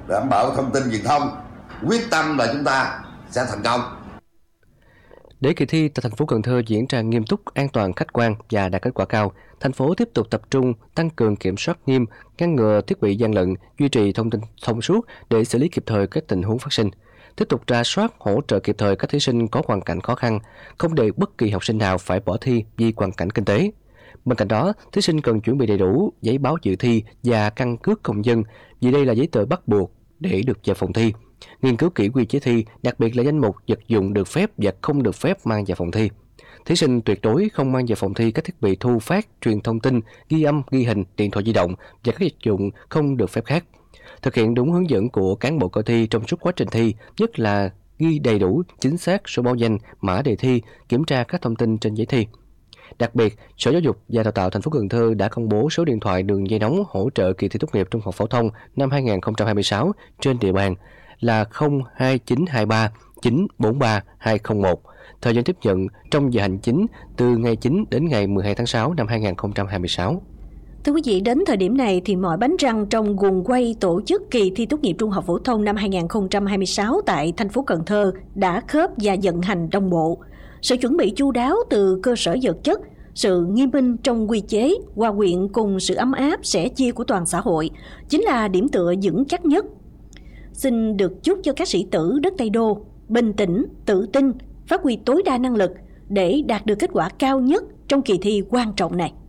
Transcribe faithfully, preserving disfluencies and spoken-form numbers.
đảm bảo thông tin truyền thông, quyết tâm là chúng ta sẽ thành công. Để kỳ thi tại thành phố Cần Thơ diễn ra nghiêm túc, an toàn, khách quan và đạt kết quả cao, thành phố tiếp tục tập trung tăng cường kiểm soát nghiêm, ngăn ngừa thiết bị gian lận, duy trì thông tin thông suốt để xử lý kịp thời các tình huống phát sinh. Tiếp tục rà soát, hỗ trợ kịp thời các thí sinh có hoàn cảnh khó khăn, không để bất kỳ học sinh nào phải bỏ thi vì hoàn cảnh kinh tế. Bên cạnh đó, thí sinh cần chuẩn bị đầy đủ giấy báo dự thi và căn cước công dân, vì đây là giấy tờ bắt buộc để được vào phòng thi. Nghiên cứu kỹ quy chế thi, đặc biệt là danh mục vật dụng được phép và không được phép mang vào phòng thi. Thí sinh tuyệt đối không mang vào phòng thi các thiết bị thu phát, truyền thông tin, ghi âm, ghi hình, điện thoại di động và các vật dụng không được phép khác. Thực hiện đúng hướng dẫn của cán bộ coi thi trong suốt quá trình thi, nhất là ghi đầy đủ, chính xác số báo danh, mã đề thi, kiểm tra các thông tin trên giấy thi. Đặc biệt, Sở Giáo dục và Đào tạo thành phố Cần Thơ đã công bố số điện thoại đường dây nóng hỗ trợ kỳ thi tốt nghiệp trung học phổ thông năm hai nghìn không trăm hai mươi sáu trên địa bàn là không hai chín hai ba chín bốn ba hai không một. Thời gian tiếp nhận trong giờ hành chính từ ngày chín đến ngày mười hai tháng sáu năm hai nghìn không trăm hai mươi sáu. Thưa quý vị, đến thời điểm này thì mọi bánh răng trong guồng quay tổ chức kỳ thi tốt nghiệp trung học phổ thông năm hai nghìn không trăm hai mươi sáu tại thành phố Cần Thơ đã khớp và vận hành đồng bộ. Sự chuẩn bị chu đáo từ cơ sở vật chất, sự nghiêm minh trong quy chế, hòa quyện cùng sự ấm áp sẻ chia của toàn xã hội chính là điểm tựa vững chắc nhất. Xin được chúc cho các sĩ tử đất Tây Đô bình tĩnh, tự tin, phát huy tối đa năng lực để đạt được kết quả cao nhất trong kỳ thi quan trọng này.